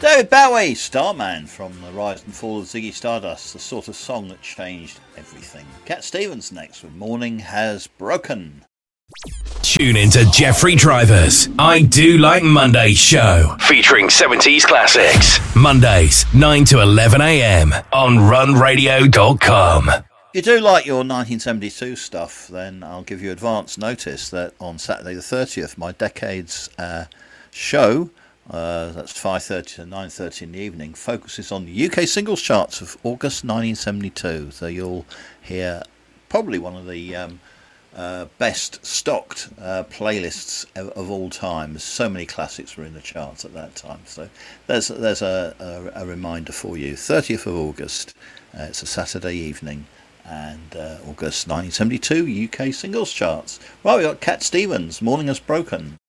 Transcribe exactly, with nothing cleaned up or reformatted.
David Bowie, Starman, from the Rise and Fall of Ziggy Stardust, the sort of song that changed everything. Cat Stevens next with Morning Has Broken. Tune into Jeffrey Driver's I Do Like Mondays show, featuring seventies classics. Mondays, nine to eleven a.m. on run radio dot com. If you do like your nineteen seventy-two stuff, then I'll give you advance notice that on Saturday the thirtieth, my Decades uh, show, uh, that's five thirty to nine thirty in the evening, focuses on the U K singles charts of August nineteen seventy-two. So you'll hear probably one of the um, uh, best stocked uh, playlists of, of all time. So many classics were in the charts at that time. So there's there's a, a, a reminder for you. thirtieth of August, uh, it's a Saturday evening. And uh, August nineteen seventy-two U K singles charts. Right, we've got Cat Stevens, Morning Has Broken.